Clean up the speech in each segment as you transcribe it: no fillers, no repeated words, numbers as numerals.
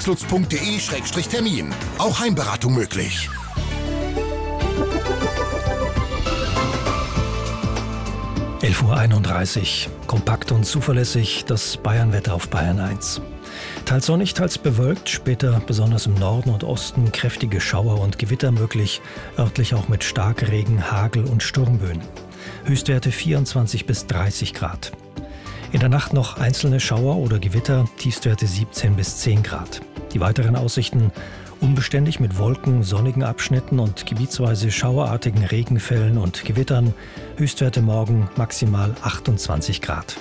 königslutzde/termin. Auch Heimberatung möglich. (11:31 Uhr). Kompakt und zuverlässig das Bayernwetter auf Bayern 1. Teils sonnig, teils bewölkt, später besonders im Norden und Osten kräftige Schauer und Gewitter möglich, örtlich auch mit Starkregen, Hagel und Sturmböen. Höchstwerte 24 bis 30 Grad. In der Nacht noch einzelne Schauer oder Gewitter, Tiefstwerte 17 bis 10 Grad. Die weiteren Aussichten unbeständig mit Wolken, sonnigen Abschnitten und gebietsweise schauerartigen Regenfällen und Gewittern. Höchstwerte morgen maximal 28 Grad.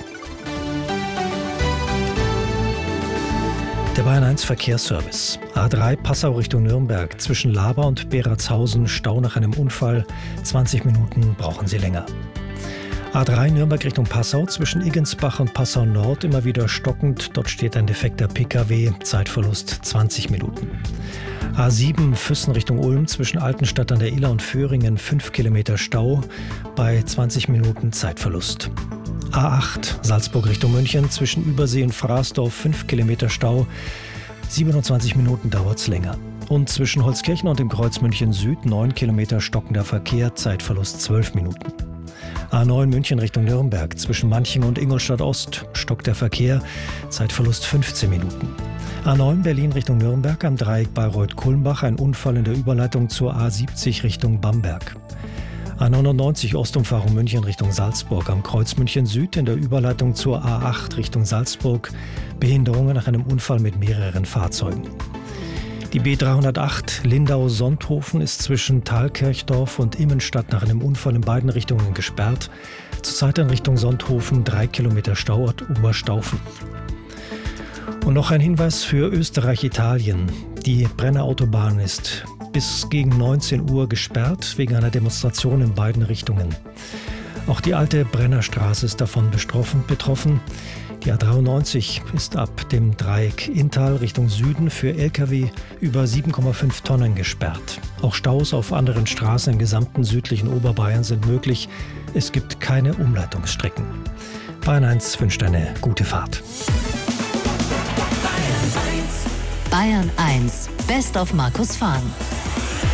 Der Bayern 1 Verkehrsservice. A3 Passau Richtung Nürnberg. Zwischen Laber und Beratshausen Stau nach einem Unfall. 20 Minuten brauchen Sie länger. A3 Nürnberg Richtung Passau. Zwischen Iggensbach und Passau Nord immer wieder stockend. Dort steht ein defekter Pkw. Zeitverlust 20 Minuten. A7 Füssen Richtung Ulm. Zwischen Altenstadt an der Iller und Föhringen 5 Kilometer Stau. Bei 20 Minuten Zeitverlust. A8 Salzburg Richtung München, zwischen Übersee und Fraßdorf 5 Kilometer Stau, 27 Minuten dauert's länger. Und zwischen Holzkirchen und dem Kreuz München Süd 9 Kilometer stockender Verkehr, Zeitverlust 12 Minuten. A9 München Richtung Nürnberg, zwischen Manching und Ingolstadt Ost stockt der Verkehr, Zeitverlust 15 Minuten. A9 Berlin Richtung Nürnberg, am Dreieck Bayreuth-Kulmbach ein Unfall in der Überleitung zur A70 Richtung Bamberg. A99 Ostumfahrung München Richtung Salzburg, am Kreuz München Süd in der Überleitung zur A8 Richtung Salzburg, Behinderungen nach einem Unfall mit mehreren Fahrzeugen. Die B308 Lindau-Sonthofen ist zwischen Thalkirchdorf und Immenstadt nach einem Unfall in beiden Richtungen gesperrt. Zurzeit in Richtung Sonthofen 3 Kilometer Stauort Oberstaufen. Und noch ein Hinweis für Österreich-Italien. Die Brenner Autobahn ist bis gegen 19 Uhr gesperrt, wegen einer Demonstration in beiden Richtungen. Auch die alte Brennerstraße ist davon betroffen. Die A93 ist ab dem Dreieck Inntal Richtung Süden für Lkw über 7,5 Tonnen gesperrt. Auch Staus auf anderen Straßen im gesamten südlichen Oberbayern sind möglich. Es gibt keine Umleitungsstrecken. Bayern 1 wünscht eine gute Fahrt. Bayern 1 Best of Markus Fahn.